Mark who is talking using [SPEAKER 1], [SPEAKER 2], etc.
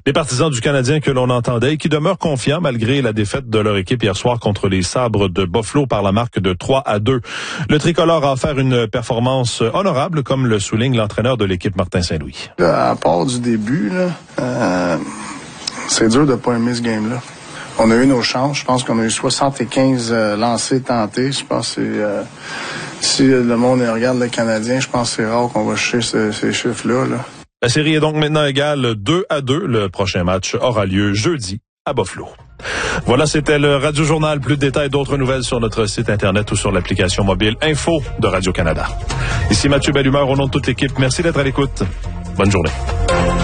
[SPEAKER 1] Les partisans du Canadien que l'on entendait et qui demeurent confiants malgré la défaite de leur équipe hier soir contre les Sabres de Buffalo par la marque de 3-2. Le tricolore a offert une performance honorable, comme le souligne l'entraîneur de l'équipe, Martin Saint-Louis.
[SPEAKER 2] À part du début, là, c'est dur de pas aimer ce game-là. On a eu nos chances. Je pense qu'on a eu 75 lancés tentés. Je pense que si le monde regarde le Canadien, je pense que c'est rare qu'on va chercher ces chiffres-là. Là.
[SPEAKER 1] La série est donc maintenant égale 2-2. Le prochain match aura lieu jeudi à Buffalo. Voilà, c'était le Radio Journal. Plus de détails, d'autres nouvelles sur notre site Internet ou sur l'application mobile Info de Radio-Canada. Ici Mathieu Bellumeur au nom de toute l'équipe. Merci d'être à l'écoute. Bonne journée.